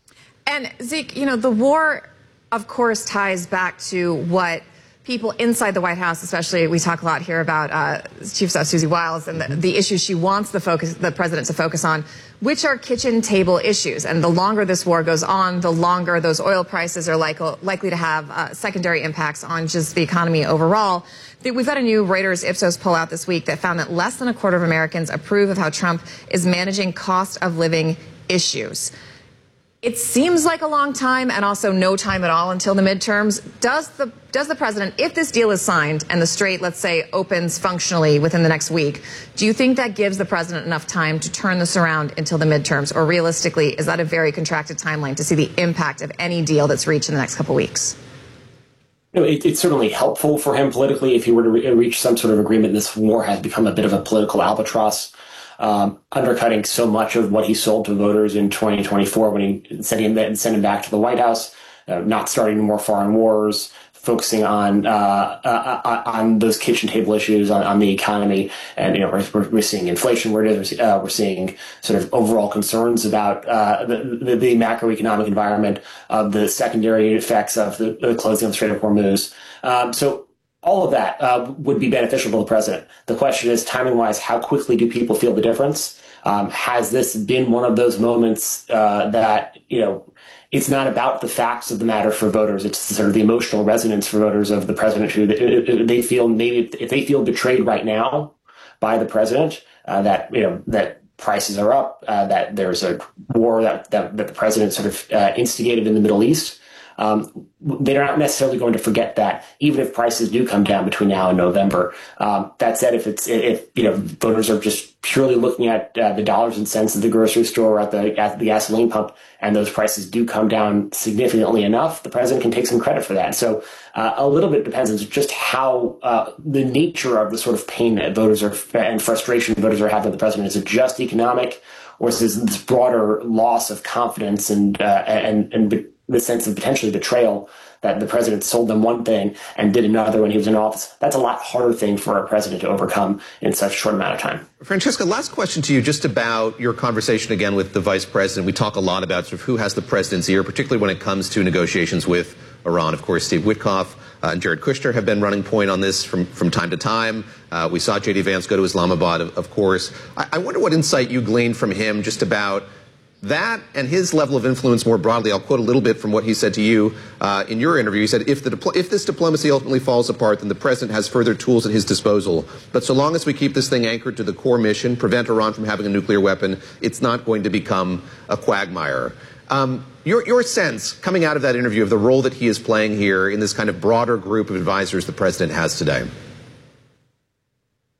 And Zeke, the war, of course, ties back to what people inside the White House, especially, we talk a lot here about Chief of Staff Susie Wiles and the issues she wants the president to focus on, which are kitchen table issues. And the longer this war goes on, the longer those oil prices are likely to have secondary impacts on just the economy overall. We've got a new Reuters Ipsos poll out this week that found that less than a quarter of Americans approve of how Trump is managing cost of living issues. It seems like a long time and also no time at all until the midterms. Does the president, if this deal is signed and the Strait, let's say, opens functionally within the next week, do you think that gives the president enough time to turn this around until the midterms? Or realistically, is that a very contracted timeline to see the impact of any deal that's reached in the next couple of weeks? It's certainly helpful for him politically if he were to reach some sort of agreement. This war has become a bit of a political albatross. Undercutting so much of what he sold to voters in 2024 when he sent him back to the White House, not starting more foreign wars, focusing on those kitchen table issues on the economy. And we're seeing inflation where it is. We're seeing sort of overall concerns about the macroeconomic environment, the secondary effects of the closing of the Strait of Hormuz. So all of that would be beneficial to the president. The question is, timing-wise, how quickly do people feel the difference? Has this been one of those moments that, it's not about the facts of the matter for voters. It's sort of the emotional resonance for voters of the president who they feel maybe if they feel betrayed right now by the president, that prices are up, that there's a war that the president sort of instigated in the Middle East. They're not necessarily going to forget that, even if prices do come down between now and November. That said, if voters are just purely looking at the dollars and cents at the grocery store or at the gasoline pump, and those prices do come down significantly enough, the president can take some credit for that. So a little bit depends on just how the nature of the sort of pain that voters are and frustration voters are having with the president. Is it just economic, or is this broader loss of confidence and the sense of potentially betrayal that the president sold them one thing and did another when he was in office? That's a lot harder thing for a president to overcome in such a short amount of time. Francesca, last question to you, just about your conversation again with the vice president. We talk a lot about sort of who has the president's ear, particularly when it comes to negotiations with Iran. Of course, Steve Witkoff and Jared Kushner have been running point on this from time to time. We saw J.D. Vance go to Islamabad, of course. I wonder what insight you gleaned from him just about that and his level of influence more broadly. I'll quote a little bit from what he said to you in your interview. He said, if this diplomacy ultimately falls apart, then the president has further tools at his disposal. But so long as we keep this thing anchored to the core mission, prevent Iran from having a nuclear weapon, it's not going to become a quagmire. Your sense, coming out of that interview, of the role that he is playing here in this kind of broader group of advisors the president has today?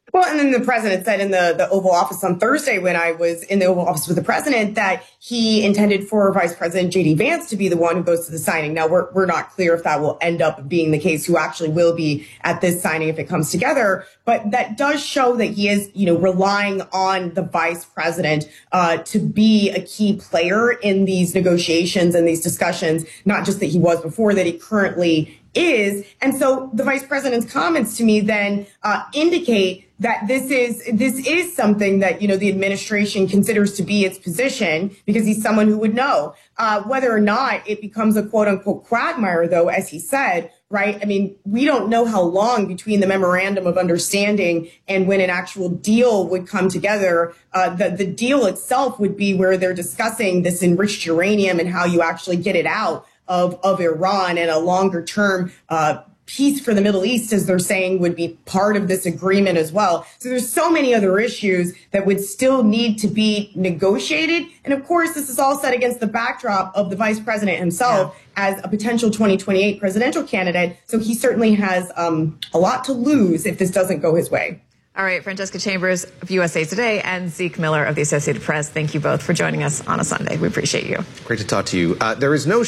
Well, and then the president said in the Oval Office on Thursday, when I was in the Oval Office with the president, that he intended for Vice President J.D. Vance to be the one who goes to the signing. Now, we're not clear if that will end up being the case, who actually will be at this signing if it comes together. But that does show that he is, relying on the vice president to be a key player in these negotiations and these discussions, not just that he was before, that he currently is. And so the vice president's comments to me then indicate that this is something that, the administration considers to be its position, because he's someone who would know whether or not it becomes a quote unquote quagmire, though, as he said. Right. I mean, we don't know how long between the memorandum of understanding and when an actual deal would come together. The deal itself would be where they're discussing this enriched uranium and how you actually get it out of Iran, and a longer term peace for the Middle East, as they're saying, would be part of this agreement as well. So there's so many other issues that would still need to be negotiated. And of course, this is all set against the backdrop of the vice president himself as a potential 2028 presidential candidate. So he certainly has a lot to lose if this doesn't go his way. All right, Francesca Chambers of USA Today and Zeke Miller of the Associated Press, thank you both for joining us on a Sunday. We appreciate you. Great to talk to you. There is no